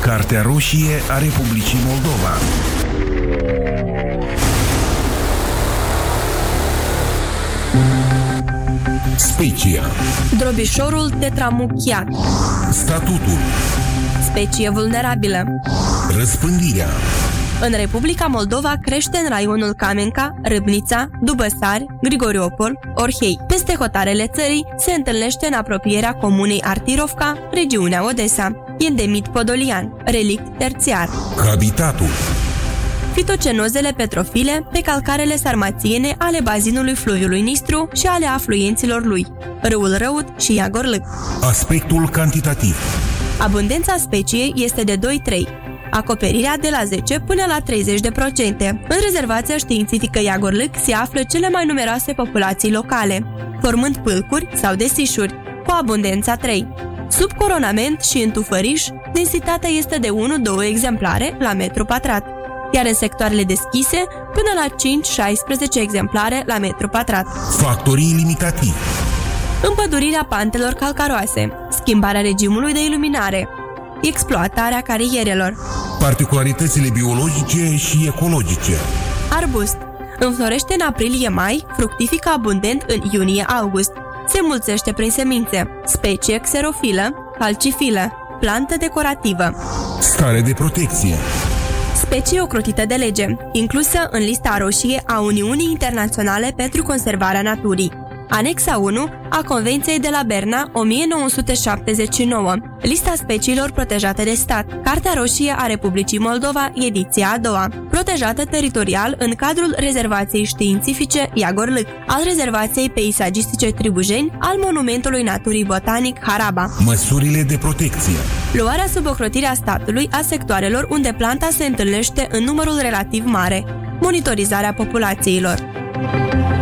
Cartea roșie a Republicii Moldova. Specia. Drobișorul tetramuchiat. Statutul. Specie vulnerabilă. Răspândirea. În Republica Moldova crește în raionul Camenca, Râbnița, Dubăsari, Grigoriopol, Orhei. Peste hotarele țării se întâlnește în apropierea comunei Artirovca, regiunea Odessa. Endemit podolian, relict terțiar. Habitatul. Fitocenozele petrofile pe calcarele sarmațiene ale bazinului fluviului Nistru și ale afluenților lui, râul Răut și Iagorlâc. Aspectul cantitativ. Abundența speciei este de 2-3, acoperirea de la 10 până la 30%. În rezervația științifică Iagorlâc se află cele mai numeroase populații locale, formând pâlcuri sau desișuri, cu abundența 3. Sub coronament și în tufăriș, densitatea este de 1-2 exemplare la metru pătrat, iar în sectoarele deschise până la 5-16 exemplare la metru pătrat. Factorii limitativi. Împădurirea pantelor calcaroase, schimbarea regimului de iluminare, exploatarea carierelor. Particularitățile biologice și ecologice. Arbust. Înflorește în aprilie-mai, fructifică abundent în iunie-august. Se mulțește prin semințe. Specie xerofilă, calcifilă, plantă decorativă. Stare de protecție. Specie ocrotită de lege, inclusă în lista roșie a Uniunii Internaționale pentru Conservarea Naturii. Anexa 1 a Convenției de la Berna 1979. Lista speciilor protejate de stat. Cartea roșie a Republicii Moldova, ediția a doua. Protejată teritorial în cadrul Rezervației Științifice Iagorlâc, al Rezervației Peisagistice Tribujeni, al Monumentului Naturii Botanic Haraba. Măsurile de protecție. Luarea sub ocrotirea statului a sectoarelor unde planta se întâlnește în numărul relativ mare. Monitorizarea populațiilor.